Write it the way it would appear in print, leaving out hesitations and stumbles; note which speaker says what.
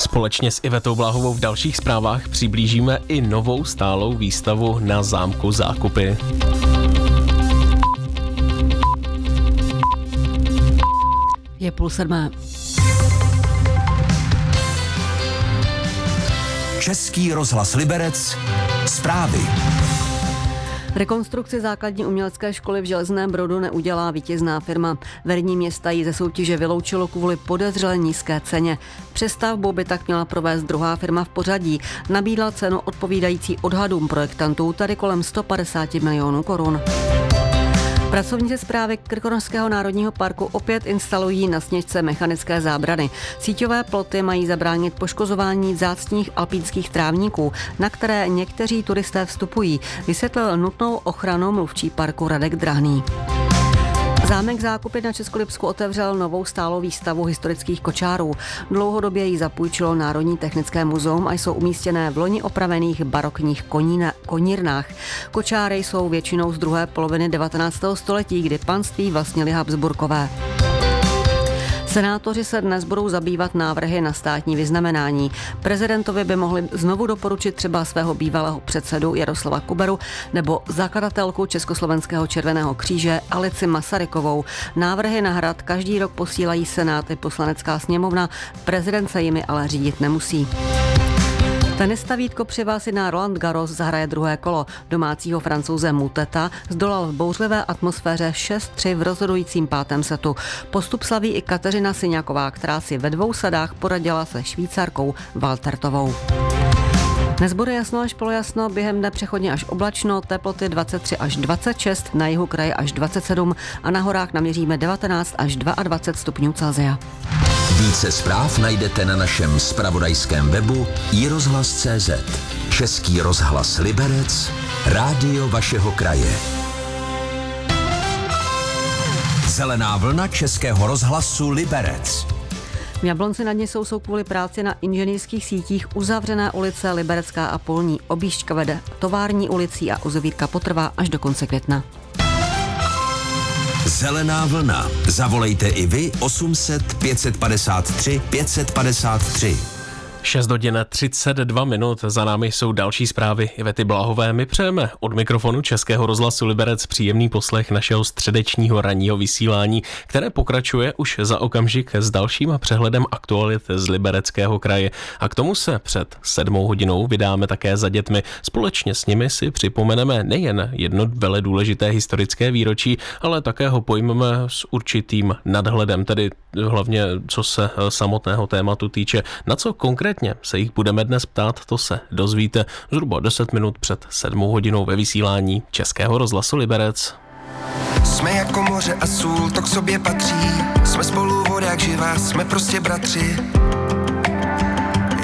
Speaker 1: Společně s Ivetou Bláhovou v dalších zprávách přiblížíme i novou stálou výstavu na zámku Zákupy.
Speaker 2: Je 6:30.
Speaker 3: Český rozhlas Liberec. Zprávy.
Speaker 2: Rekonstrukci základní umělecké školy v Železném Brodu neudělá vítězná firma. Vedení města ji ze soutěže vyloučilo kvůli podezřelé nízké ceně. Přestavbu by tak měla provést druhá firma v pořadí. Nabídla cenu odpovídající odhadům projektantů, tady kolem 150 milionů korun. Pracovníci správy Krkonošského národního parku opět instalují na Sněžce mechanické zábrany. Síťové ploty mají zabránit poškozování vzácných alpínských trávníků, na které někteří turisté vstupují, vysvětlil nutnou ochranu mluvčí parku Radek Drahný. Zámek Zákupy na Českolipsku otevřel novou stálou výstavu historických kočárů. Dlouhodobě ji zapůjčilo Národní technické muzeum a jsou umístěné v loni opravených barokních konírnách. Kočáry jsou většinou z druhé poloviny 19. století, kdy panství vlastnili Habsburkové. Senátoři se dnes budou zabývat návrhy na státní vyznamenání. Prezidentovi by mohli znovu doporučit třeba svého bývalého předsedu Jaroslava Kuberu nebo zakladatelku Československého červeného kříže Alici Masarykovou. Návrhy na hrad každý rok posílají Senát i Poslanecká sněmovna, prezident se jimi ale řídit nemusí. Tenista Vítko Přivásy na Roland Garros zahraje druhé kolo. Domácího Francouze Muteta zdolal v bouřlivé atmosféře 6-3 v rozhodujícím 5. setu. Postup slaví i Kateřina Syňáková, která si ve 2 sadách poradila se Švýcarkou Valtertovou. Dnes bude jasno až polojasno, během dne přechodně až oblačno, teploty 23 až 26, na jihu kraje až 27 a na horách naměříme 19 až 22 stupňů Celsia.
Speaker 3: Více zpráv najdete na našem zpravodajském webu iRozhlas.cz. Český rozhlas Liberec, rádio vašeho kraje. Zelená vlna Českého rozhlasu Liberec.
Speaker 2: V Jablonci nad Nisou jsou kvůli práci na inženýrských sítích uzavřené ulice Liberecká a Polní. Objížďka vede Tovární ulicí a uzavírka potrvá až do konce května.
Speaker 3: Zelená vlna. Zavolejte i vy 800 553 553.
Speaker 1: 6:32, za námi jsou další zprávy Ivety Bláhové. My přejeme od mikrofonu Českého rozhlasu Liberec příjemný poslech našeho středečního ranního vysílání, které pokračuje už za okamžik s dalším přehledem aktualit z Libereckého kraje. A k tomu se před 7 hodinou vydáme také za dětmi. Společně s nimi si připomeneme nejen jedno vele důležité historické výročí, ale také ho pojmeme s určitým nadhledem, tedy hlavně co se samotného tématu týče. Na co konkrétně se jich budeme dnes ptát, to se dozvíte zhruba 10 minut před 7 hodinou ve vysílání Českého rozhlasu Liberec.
Speaker 4: Jsme jako moře a sůl, to k sobě patří. Jsme spolu voda jak živá, jsme prostě bratři.